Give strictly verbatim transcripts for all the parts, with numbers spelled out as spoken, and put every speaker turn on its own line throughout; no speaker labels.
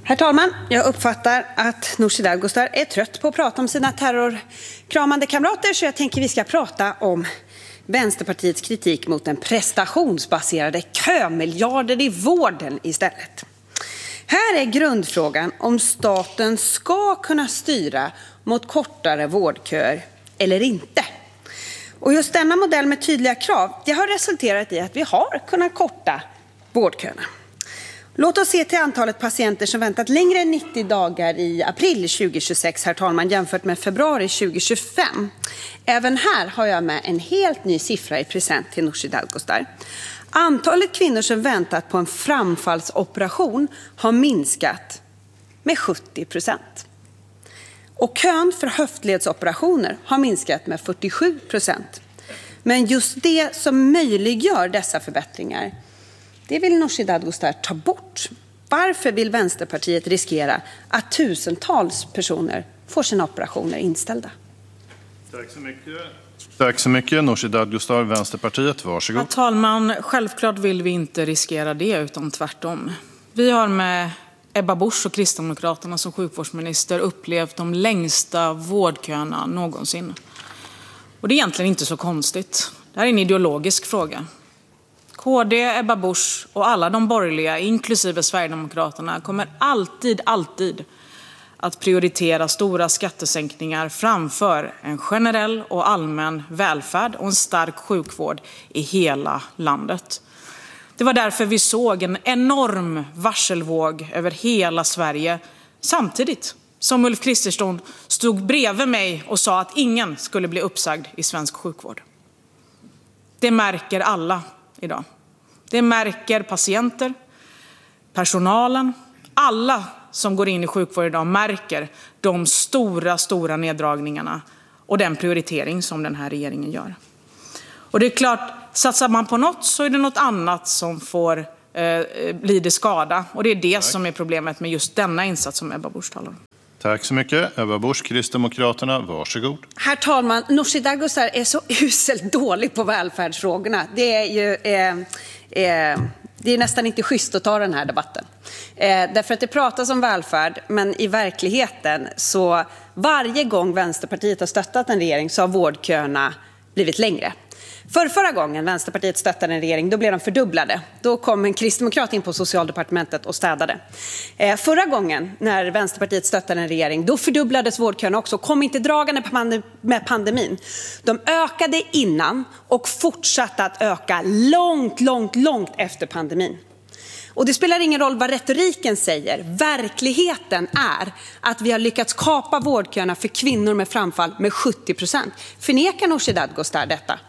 Herr talman, jag uppfattar att Nooshi Dadgostar är trött på att prata om sina terrorkramande kamrater, så jag tänker vi ska prata om Vänsterpartiets kritik mot den prestationsbaserade kömiljarder i vården istället. Här är grundfrågan om staten ska kunna styra mot kortare vårdköer eller inte. Och just denna modell med tydliga krav, det har resulterat i att vi har kunnat korta vårdköerna. Låt oss se till antalet patienter som väntat längre än nittio dagar i april tjugohundratjugosex, herr talman, jämfört med februari tjugohundratjugofem. Även här har jag med en helt ny siffra i present till Nooshi Dadgostar. Antalet kvinnor som väntat på en framfallsoperation har minskat med sjuttio procent. Och kön för höftledsoperationer har minskat med fyrtiosju procent. Men just det som möjliggör dessa förbättringar, det vill Nooshi Dadgostar ta bort. Varför vill Vänsterpartiet riskera att tusentals personer får sina operationer inställda?
Tack så mycket. Tack så mycket. Nooshi Dadgostar, Vänsterpartiet. Varsågod.
Herr talman, självklart vill vi inte riskera det, utan tvärtom. Vi har med Ebba Busch och Kristdemokraterna som sjukvårdsminister upplevt de längsta vårdköerna någonsin. Och det är egentligen inte så konstigt. Det här är en ideologisk fråga. K D, Ebba Busch och alla de borgerliga, inklusive Sverigedemokraterna, kommer alltid, alltid att prioritera stora skattesänkningar framför en generell och allmän välfärd och en stark sjukvård i hela landet. Det var därför vi såg en enorm varselvåg över hela Sverige samtidigt som Ulf Kristersson stod bredvid mig och sa att ingen skulle bli uppsagd i svensk sjukvård. Det märker alla idag. Det märker patienter, personalen, alla som går in i sjukvård idag märker de stora, stora neddragningarna och den prioritering som den här regeringen gör. Och det är klart, satsar man på något så är det något annat som får eh, bli det skada. Och det är det Tack. Som är problemet med just denna insats som Ebba Busch talar om.
Tack så mycket. Ebba Busch, Kristdemokraterna, varsågod.
Herr talman, Nooshi Dadgostar är så uselt dålig på välfärdsfrågorna. Det är ju eh, eh, det är nästan inte schysst att ta den här debatten. Eh, därför att det pratas om välfärd, men i verkligheten så varje gång Vänsterpartiet har stöttat en regering så har vårdköerna blivit längre. För förra gången Vänsterpartiet stöttade en regering, då blev de fördubblade. Då kom en kristdemokrat in på socialdepartementet och städade. Eh, förra gången när Vänsterpartiet stöttade en regering, då fördubblades vårdköerna också. Kom inte dragande med pandemin. De ökade innan och fortsatte att öka långt, långt, långt efter pandemin. Och det spelar ingen roll vad retoriken säger. Verkligheten är att vi har lyckats kapa vårdköerna för kvinnor med framfall med sjuttio procent. Förnekar Nooshi Dadgostar detta?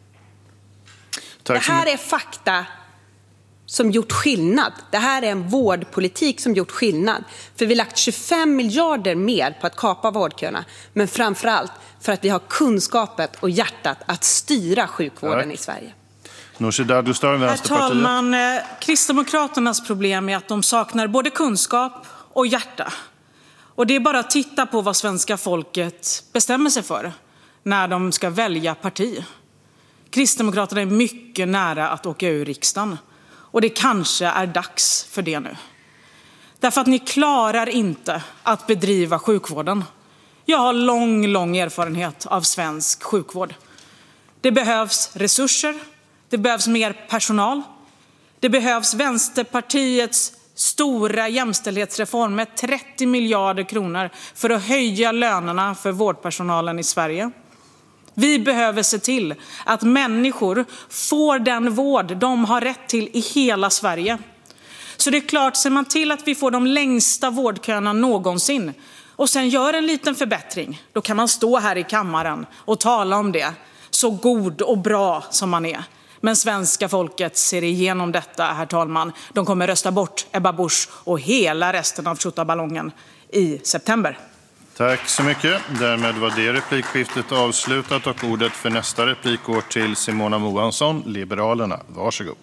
Det här är fakta som gjort skillnad. Det här är en vårdpolitik som gjort skillnad. För vi har lagt tjugofem miljarder mer på att kapa vårdköerna. Men framförallt för att vi har kunskapet och hjärtat att styra sjukvården Tack. I Sverige.
Nooshi Dadgostar, Vänsterpartiet.
Herr talman, Kristdemokraternas problem är att de saknar både kunskap och hjärta. Och det är bara att titta på vad svenska folket bestämmer sig för när de ska välja parti. Kristdemokraterna är mycket nära att åka ur riksdagen. Och det kanske är dags för det nu. Därför att ni klarar inte att bedriva sjukvården. Jag har lång, lång erfarenhet av svensk sjukvård. Det behövs resurser. Det behövs mer personal. Det behövs Vänsterpartiets stora jämställdhetsreform med trettio miljarder kronor för att höja lönerna för vårdpersonalen i Sverige. Vi behöver se till att människor får den vård de har rätt till i hela Sverige. Så det är klart, ser man till att vi får de längsta vårdköerna någonsin och sen gör en liten förbättring, då kan man stå här i kammaren och tala om det, så god och bra som man är. Men svenska folket ser igenom detta, herr talman. De kommer rösta bort Ebba Busch och hela resten av tjottaballongen i september.
Tack så mycket. Därmed var det replikskiftet avslutat och ordet för nästa replik går till Simona Moansson, Liberalerna. Varsågod.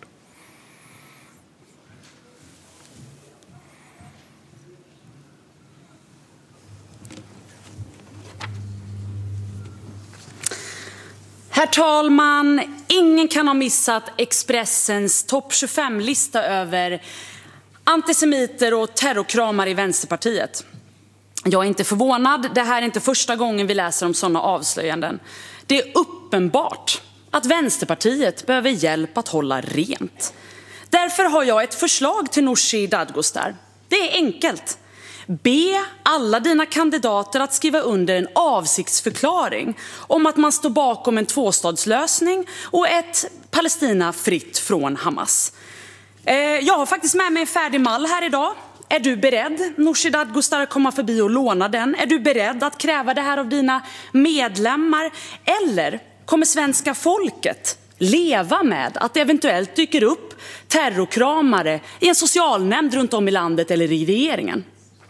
Herr talman, ingen kan ha missat Expressens topp tjugofem-lista över
Antisemiter och terrorkramar i Vänsterpartiet. Jag är inte förvånad. Det här är inte första gången vi läser om sådana avslöjanden. Det är uppenbart att Vänsterpartiet behöver hjälp att hålla rent. Därför har jag ett förslag till Nooshi Dadgostar. Det är enkelt. Be alla dina kandidater att skriva under en avsiktsförklaring om att man står bakom en tvåstadslösning och ett Palestina fritt från Hamas. Jag har faktiskt med mig en färdig mall här idag. Är du beredd, Nooshi Dadgostar, att komma förbi och låna den? Är du beredd att kräva det här av dina medlemmar? Eller kommer svenska folket leva med att det eventuellt dyker upp terrorkramare i en socialnämnd runt om i landet eller i regeringen?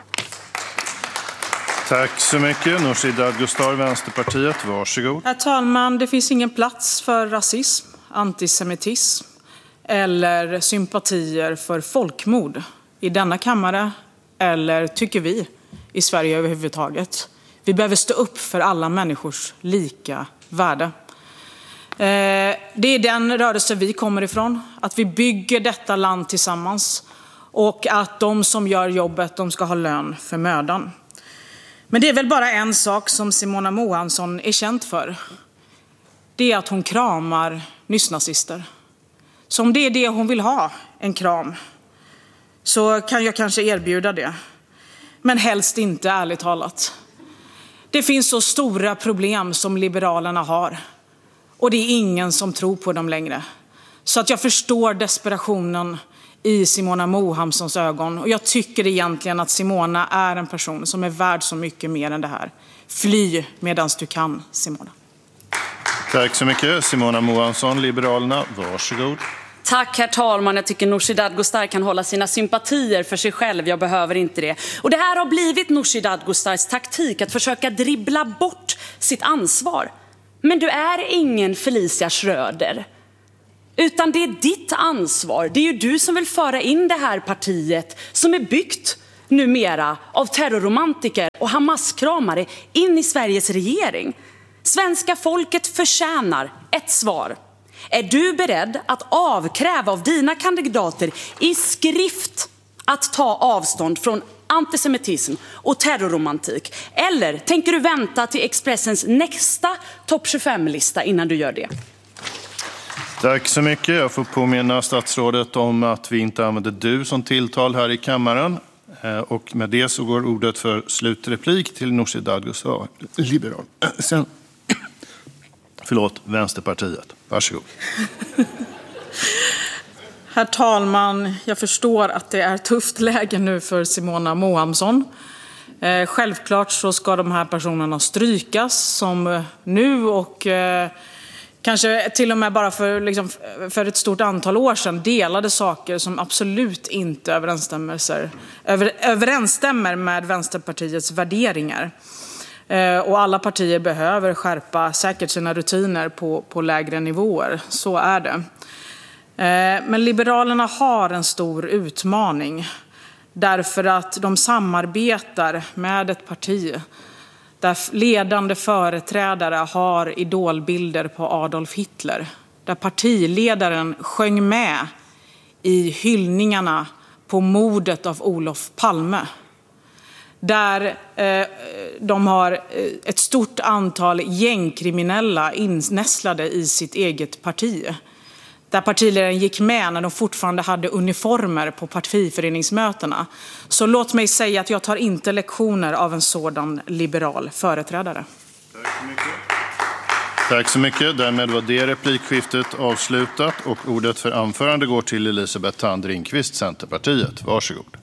Tack så mycket. Nooshi Dadgostar, Vänsterpartiet. Varsågod.
Herr talman, det finns ingen plats för rasism, antisemitism eller sympatier för folkmord i denna kammare eller, tycker vi, i Sverige överhuvudtaget. Vi behöver stå upp för alla människors lika värde. Det är den rörelse vi kommer ifrån, att vi bygger detta land tillsammans och att de som gör jobbet, de ska ha lön för mödan. Men det är väl bara en sak som Simona Moansson är känd för. Det är att hon kramar nyss-nazister. Så om det är det hon vill ha, en kram, så kan jag kanske erbjuda det. Men helst inte, ärligt talat. Det finns så stora problem som Liberalerna har. Och det är ingen som tror på dem längre. Så att jag förstår desperationen i Simona Moanssons ögon. Och jag tycker egentligen att Simona är en person som är värd så mycket mer än det här. Fly medan du kan, Simona.
Tack så mycket. Simona Moansson, Liberalerna. Varsågod.
Tack, herr talman. Jag tycker Nooshi Dadgostar kan hålla sina sympatier för sig själv. Jag behöver inte det. Och det här har blivit Nooshi Dadgostars taktik, att försöka dribbla bort sitt ansvar. Men du är ingen Felicia Schröder. Utan det är ditt ansvar. Det är ju du som vill föra in det här partiet som är byggt numera av terrorromantiker och Hamas-kramare in i Sveriges regering. Svenska folket förtjänar ett svar. Är du beredd att avkräva av dina kandidater i skrift att ta avstånd från antisemitism och terrorromantik? Eller tänker du vänta till Expressens nästa topp tjugofem-lista innan du gör det?
Tack så mycket. Jag får påminna statsrådet om att vi inte använder du som tilltal här i kammaren. Och med det så går ordet för slutreplik till Nooshi Dadgostar, liberal. Sen, förlåt, Vänsterpartiet. Varsågod.
Herr talman, jag förstår att det är tufft läge nu för Simona Moansson. Eh, självklart så ska de här personerna strykas som nu och eh, kanske till och med bara för, liksom, för ett stort antal år sedan delade saker som absolut inte överensstämmer, över, överensstämmer med Vänsterpartiets värderingar. Eh, och alla partier behöver skärpa säkert sina rutiner på, på lägre nivåer. Så är det. Men Liberalerna har en stor utmaning därför att de samarbetar med ett parti där ledande företrädare har idolbilder på Adolf Hitler. Där partiledaren sjöng med i hyllningarna på mordet av Olof Palme. Där eh, de har ett stort antal gängkriminella innästlade i sitt eget parti. Där partiledaren gick med när de fortfarande hade uniformer på partiföreningsmötena. Så låt mig säga att jag tar inte lektioner av en sådan liberal företrädare.
Tack så mycket. Tack så mycket. Därmed var det replikskiftet avslutat och ordet för anförande går till Elisabeth Thand Ringqvist, Centerpartiet. Varsågod.